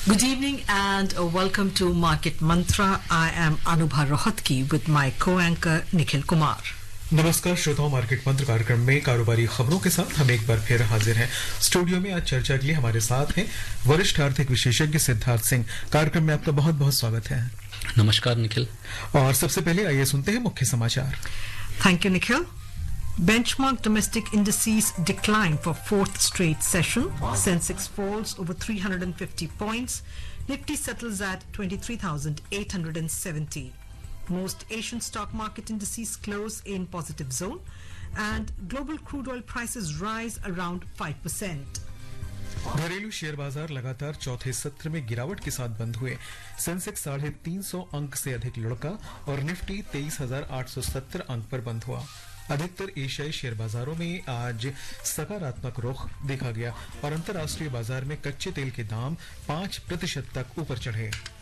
Good evening and welcome to Market Mantra. I am Anubha Rohatgi with my co-anchor Nikhil Kumar. नमस्कार श्रोताओं, market मंत्र कार्यक्रम में कारोबारी खबरों के साथ हम एक बार फिर हाजिर हैं। स्टूडियो में आज चर्चा के लिए हमारे साथ हैं वरिष्ठ आर्थिक विशेषज्ञ सिद्धार्थ सिंह। कार्यक्रम में आपका बहुत बहुत स्वागत है। नमस्कार निखिल। और सबसे पहले आइए सुनते हैं मुख्य समाचार। Thank you, Nikhil. Benchmark domestic indices declined for fourth straight session. Sensex falls over 350 points. Nifty settles at 23,870. Most Asian stock market indices close in positive zone, and global crude oil prices rise around 5%. घरेलू share बाजार लगातार चौथे सत्र में गिरावट के साथ बंद हुए। सेंसेक्स 350 अंक से अधिक लुढ़का और निफ्टी 23,870 अंक पर बंद हुआ। अधिकतर एशियाई शेयर बाजारों में आज सकारात्मक रुख देखा गया और अंतर्राष्ट्रीय बाजार में कच्चे तेल के दाम 5% तक ऊपर चढ़े।